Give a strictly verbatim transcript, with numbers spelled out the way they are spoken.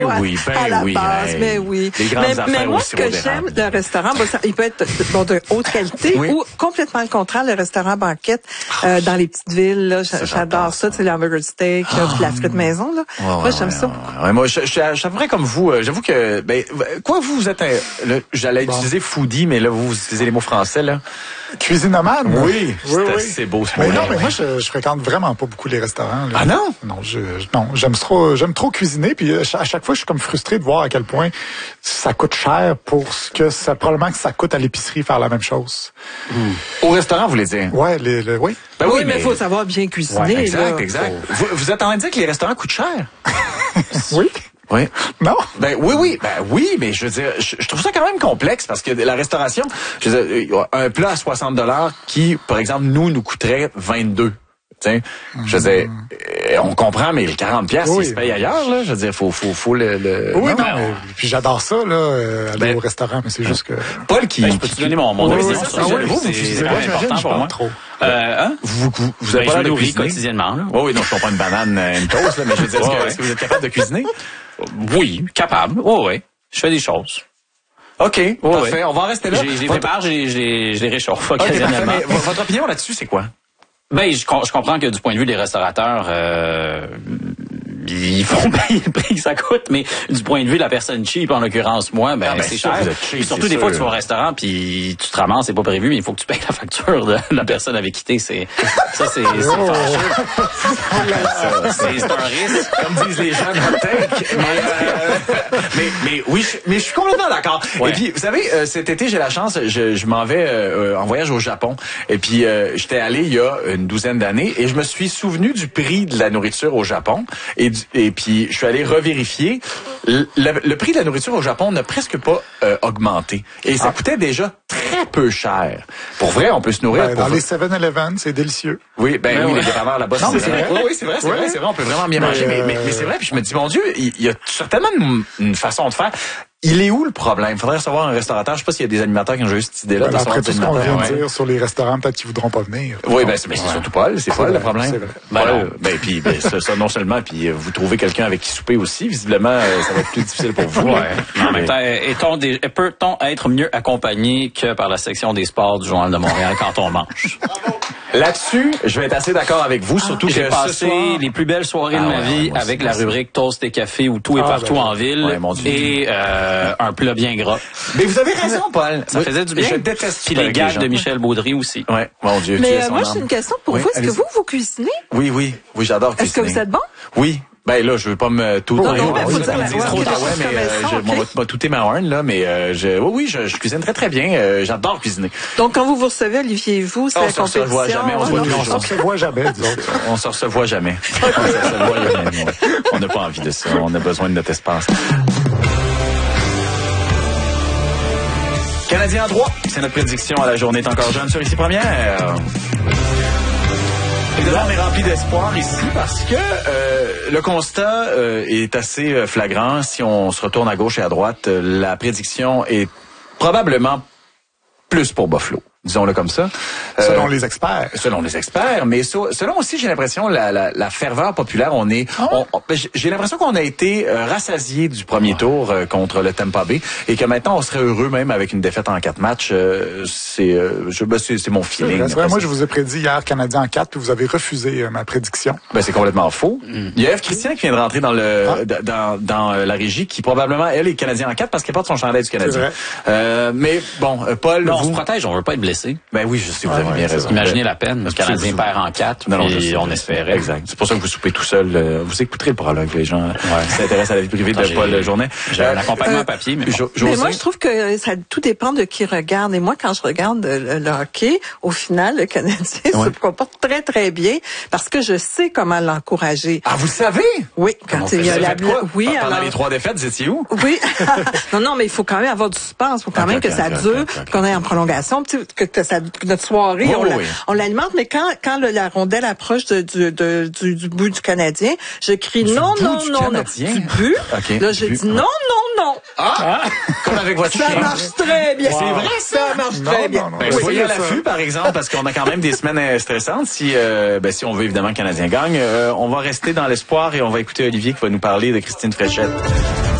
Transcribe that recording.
Oui, ben à la oui. base, Hey. mais oui. Les grandes mais, affaires mais moi, au ce sirop que d'érable. j'aime d'un restaurant, bon, ça, il peut être bon, de haute qualité Oui. ou complètement le contraire, le restaurant banquette euh, dans les petites villes. Là, Ça, j'adore ça, ça. tu sais, l'hamburger steak, là, puis la frite maison. Là. Ouais, moi, ouais, j'aime ouais, ça. ouais, ouais. Moi, je, je, je suis à peu près comme vous. Euh, J'avoue que, ben, quoi, vous, vous êtes un, le- j'allais Bon. utiliser foodie, mais là, vous, vous utilisez les mots français, là. Cuisine nomade? Oui, oui, c'est- oui. c'est beau, ce Mais mot-là, non, mais ouais. moi, je, je fréquente vraiment pas beaucoup les restaurants. Là. Ah non? Non, je, je- non, j'aime trop, j'aime trop cuisiner, puis à chaque à chaque fois, je suis comme frustré de voir à quel point ça coûte cher pour ce que ça, probablement que ça coûte à l'épicerie faire la même chose. Au restaurant, vous voulez dire? Ouais, les, les- oui. Ben oui, mais il faut savoir bien cuisiner. Ouais, exact, là. exact. Vous, vous êtes en train de dire que les restaurants coûtent cher? Oui? Oui. Non? Ben oui, oui, ben oui, mais je veux dire, je, je trouve ça quand même complexe parce que la restauration, je veux dire, un plat à soixante dollars qui, par exemple, nous, nous coûterait vingt-deux. T'sais, je veux dire, euh, on comprend, mais les quarante piastres, Oui. ils se payent ailleurs, là. Je veux dire, faut, faut, faut le, le... Oui, non, Non. mais, puis j'adore ça, là, euh, aller Ben, au restaurant, mais c'est juste que... Paul qui... Ben, je peux te donner mon, mon Oui, opinion oui, sur ah ça. oui, vous, vous C'est cuisinez c'est pas, quand même j'imagine, important je pour parle moi. trop. Euh, hein? Vous, vous, vous Ben, avez je pas me l'air de nourris cuisiner? quotidiennement, là. Oui, oui, non, je comprends une banane, euh, une toast, là, mais je veux dire, est-ce que, Ouais, ouais. est-ce que vous êtes capable de cuisiner? Oui, capable. Oh, oui. Je fais des choses. OK, parfait. ouais. On va en rester là. Je les- je les Votre- prépare, je les, je les, je les réchauffe OK, parfait, occasionnellement. mais v- votre opinion là-dessus, c'est quoi? Ben, je, com- je comprends que du point de vue des restaurateurs, euh, ils font payer le prix que ça coûte, mais du point de vue de la personne cheap, en l'occurrence moi, ben, Ah, ben, c'est sûr, cher. vous êtes cheap, Puis surtout c'est des fois, sûr. tu vas au restaurant, puis tu te ramasses, c'est pas prévu, mais il faut que tu payes la facture de la personne avec qui t'es. C'est ça, c'est c'est fâcheux. C'est c'est un risque. Comme disent les gens dans le tech. Mais, euh, mais, mais oui, je, mais je suis complètement d'accord. Ouais. Et puis, vous savez, euh, cet été, j'ai la chance, je, je m'en vais euh, en voyage au Japon. Et puis, euh, j'étais allé il y a une douzaine d'années et je me suis souvenu du prix de la nourriture au Japon. Et, du- et puis, je suis allé revérifier. Le, le- le prix de la nourriture au Japon n'a presque pas euh, augmenté. Et ça coûtait déjà très peu cher. Pour vrai, on peut se nourrir. Ben, pour dans les seven eleven, c'est délicieux. Oui, ben Ben oui, ouais. les dépanneurs là-bas, Non, mais c'est c'est vrai. vrai. Oui, oui, c'est vrai, c'est Ouais. vrai, c'est vrai, on peut vraiment bien Mais, manger, mais, mais, euh, mais c'est vrai, puis je me dis, mon Dieu, il il y a certainement une, une façon de faire. Il est où le problème? Il faudrait recevoir un restaurateur. Je sais pas s'il y a des animateurs qui ont eu cette idée-là. Ben, de recevoir après des tout ce qu'on animateurs. vient de Ouais. dire sur les restaurants, peut-être qu'ils voudront pas venir. Oui, ben c'est mais c'est surtout Paul, c'est Paul vrai, le problème. c'est vrai. Ben, Ben non. non. ben puis ben, ça, ça, non seulement, puis euh, vous trouvez quelqu'un avec qui souper aussi, visiblement, euh, ça va être plus difficile pour vous. Ouais. là. Mais en même temps, est-on des- peut-on être mieux accompagné que par la section des sports du Journal de Montréal quand on mange? Là-dessus, je vais être assez d'accord avec vous, surtout que J'ai ce passé soir... les plus belles soirées Ah de ma ouais, vie ouais, moi aussi, avec moi la aussi. rubrique Toast et café où tout est Ah, partout ben, en ville ouais, mon Dieu. et euh, un plat bien gras. Mais vous avez raison, Paul. Ça faisait du bien. Je déteste Puis ça les avec gags gens. de Michel Baudry aussi. Ouais, mon Dieu. tu Mais es euh, son moi, âme. j'ai une question pour Oui, vous. Est-ce que allez-y. vous, vous cuisinez? Oui, oui, oui, j'adore Est-ce que cuisiner. vous êtes bon? Oui. Ben là, je veux pas me tout Non, oui, non, ben, oui, faut oui, dire la oui, loi. trop Ok, tard, des ouais, choses mais comme euh, ça, je ok. m'en vais pas touter ma horn, là, mais euh, je, oui, oui, je, je cuisine très, très bien. Euh, j'adore cuisiner. Donc, quand vous vous recevez, Olivier et vous, c'est On la se reçoit compétition. jamais, on se Ah, voit non, tous les non, jours. On se voit jamais, disons. On se recevoit jamais. On se recevoit jamais. nous. On n'a pas envie de ça. On a besoin de notre espace. Canadien en droit, c'est notre prédiction à la journée est encore jeune sur Ici Première. Évidemment, on est rempli d'espoir ici parce que euh, le constat euh, est assez euh, flagrant. Si on se retourne à gauche et à droite, euh, la prédiction est probablement plus pour Buffalo. Disons-le comme ça. Euh, Selon les experts. Selon les experts, mais so- selon aussi, j'ai l'impression, la, la, la ferveur populaire, on est... on- on- j'ai- j'ai l'impression qu'on a été euh, rassasié du premier tour euh, contre le Tampa Bay et que maintenant, on serait heureux même avec une défaite en quatre matchs. Euh, c'est, euh, je, ben, c'est, c'est mon C'est feeling. vrai, c'est vrai. après Moi, ça. je vous ai prédit hier Canadien en quatre, puis vous avez refusé euh, ma prédiction. Ben, c'est complètement faux. Il y a Eve Christian qui vient de rentrer dans le Ah. d- dans, dans euh, la régie, qui probablement, elle, est Canadien en quatre parce qu'elle porte son chandail du Canadien. vrai. Euh, mais bon, euh, Paul, Non, on vous... se protège, on veut pas être blessé. Ben oui, je sais, vous Ah avez ouais, bien c'est raison. Imaginez la peine. Le Parce que Canadien vous- perd en quatre, Non, non, je puis sais, on je sais. espérait. Exact. C'est pour ça que vous soupez tout seul. euh, vous écouterez le prologue, les gens Ouais. qui s'intéressent à la vie privée Ah, de j'ai- Paul Journet. J'ai un Euh, accompagnement euh, papier, mais bon. Jo- Mais José? moi, je trouve que ça tout dépend de qui regarde. Et moi, quand je regarde le, le hockey, au final, le Canadien Ouais. se comporte très, très bien parce que je sais comment l'encourager. Ah, vous le savez? Oui, quand Comment il y a vous la... faites quoi? Oui, Pendant alors... les trois défaites, vous étiez où? Oui. non, non, mais il faut quand même avoir du suspense. Il faut quand Ok, même ok, que ça ok, dure, ok, ok. qu'on aille en prolongation. Tu sais, que t'as sa, notre soirée, Oui, on, la- oui. on l'alimente, mais quand, quand le- la rondelle approche de, du, de, du, du but du Canadien, je crie Du non, bout non, du non, non. Canadien? Du but. OK, Là, du je but. dis non, non, non. Ah! Comme avec votre Ça chien. marche très bien. C'est vrai, ça? Ça marche Non, très non, bien. non. Ben, Oui, soyez à c'est ça. l'affût, par exemple, parce qu'on a quand même des semaines euh, stressantes. Si, euh, ben, si on veut évidemment que le Canadien gagne, euh, on va rester dans l'espoir et on va écouter Olivier qui va nous parler de Christine Fréchette.